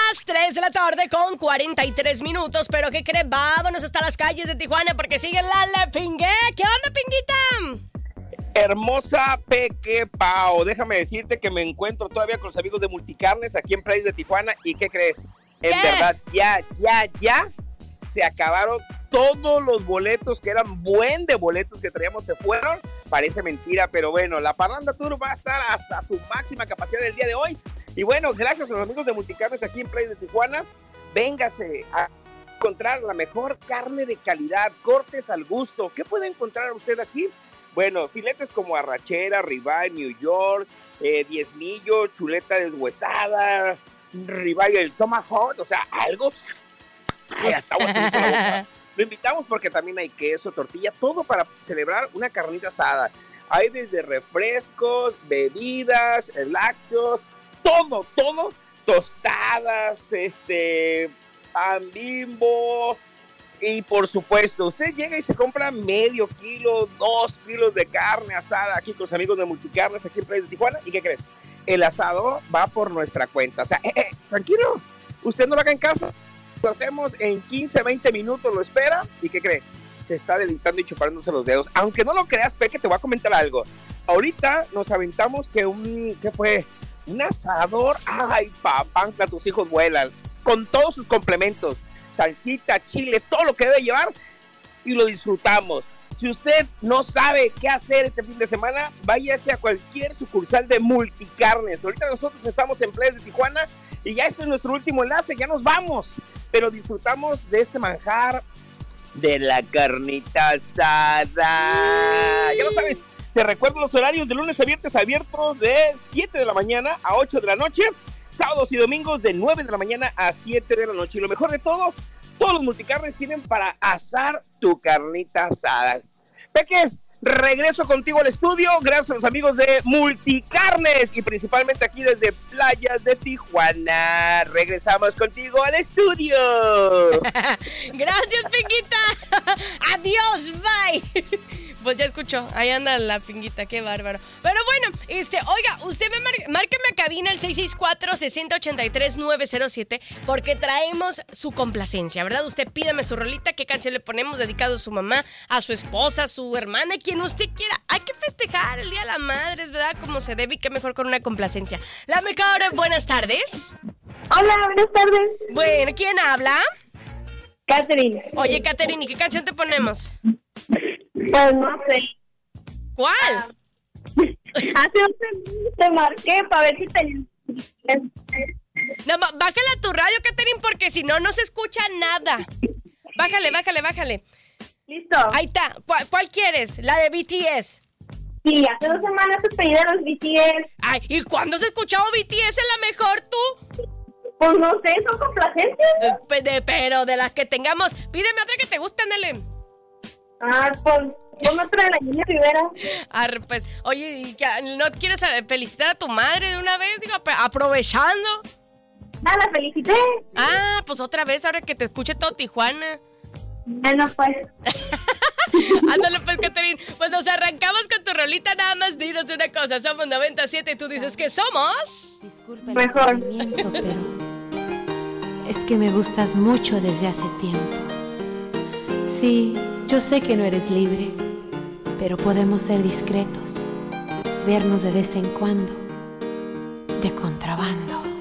las 3 de la tarde con 43 minutos. Pero ¿qué crees? Vámonos hasta las calles de Tijuana porque sigue la Pingue. ¿Qué onda, Pinguita? Hermosa Peque Pao, déjame decirte que me encuentro todavía con los amigos de Multicarnes aquí en Playas de Tijuana. ¿Y qué crees? En verdad, ya se acabaron todos los boletos, que eran buen de boletos que traíamos, se fueron. Parece mentira, pero bueno, la Parranda Tour va a estar hasta su máxima capacidad el día de hoy. Y bueno, gracias a los amigos de Multicarnes aquí en Playas de Tijuana. Véngase a encontrar la mejor carne de calidad, cortes al gusto. ¿Qué puede encontrar usted aquí? Bueno, filetes como arrachera, ribeye, New York, diezmillo, chuleta deshuesada, ribeye, el tomahawk, o sea, algo. Ay, hasta agua se me hizo la boca. Lo invitamos porque también hay queso, tortilla, todo para celebrar una carnita asada. Hay desde refrescos, bebidas, lácteos, todo, tostadas, pan Bimbo. Y por supuesto, usted llega y se compra medio kilo, 2 kilos de carne asada aquí con los amigos de Multicarnes aquí en Playa de Tijuana. ¿Y qué crees? El asado va por nuestra cuenta. O sea, tranquilo, usted no lo haga en casa. Lo hacemos en 15, 20 minutos, lo espera. ¿Y qué cree? Se está deleitando y chupándose los dedos. Aunque no lo creas, Peque, te voy a comentar algo. Ahorita nos aventamos ¿qué fue? Un asador. Ay, papá, tus hijos vuelan. Con todos sus complementos. Salsita, chile, todo lo que debe llevar y lo disfrutamos. Si usted no sabe qué hacer este fin de semana, váyase a cualquier sucursal de Multicarnes. Ahorita nosotros estamos en Playas de Tijuana y ya este es nuestro último enlace, ya nos vamos, pero disfrutamos de este manjar de la carnita asada. Ya lo sabes, te recuerdo los horarios de lunes a viernes abiertos de 7 de la mañana a 8 de la noche. Sábados y domingos de 9 de la mañana a 7 de la noche. Y lo mejor de todo, todos los Multicarnes tienen para asar tu carnita asada. Peque, regreso contigo al estudio. Gracias a los amigos de Multicarnes y principalmente aquí desde Playas de Tijuana. Regresamos contigo al estudio. Gracias, Pinguita. Adiós, bye. Pues ya escuchó, ahí anda la Pinguita, qué bárbaro. Pero bueno, oiga, usted márqueme a cabina el 664-6083-907 porque traemos su complacencia, ¿verdad? Usted pídame su rolita, qué canción le ponemos dedicado a su mamá, a su esposa, a su hermana, quien usted quiera. Hay que festejar el Día de la Madre, ¿verdad? Como se debe y qué mejor con una complacencia. La mejor, buenas tardes. Hola, buenas tardes. Bueno, ¿quién habla? Catherine. Oye, Catherine, ¿y qué canción te ponemos? Pues no sé. ¿Cuál? Hace un segundo te marqué para ver si te... No, bájale a tu radio, Catherine, porque si no, no se escucha nada. Bájale. Listo. Ahí está. ¿Cuál quieres? La de BTS. Sí, hace 2 semanas te pedí de los BTS. Ay, ¿y cuándo has escuchado BTS en la mejor tú? Pues no sé, son complacencias. Pero de las que tengamos. Pídeme otra que te guste, ándale. Pues ponme otra de la Jenny Rivera. Pues, oye, ¿y no quieres felicitar a tu madre de una vez? Digo, aprovechando. La felicité. Pues otra vez, ahora que te escuche todo Tijuana. Bueno, pues. Ándale, pues, Catherine. Pues nos arrancamos con tu rolita. Nada más dinos una cosa. Somos 97 y tú dices que somos... Disculpa el mejor. atrevimiento, pero es que me gustas mucho desde hace tiempo. Sí, yo sé que no eres libre, pero podemos ser discretos, vernos de vez en cuando, de contrabando.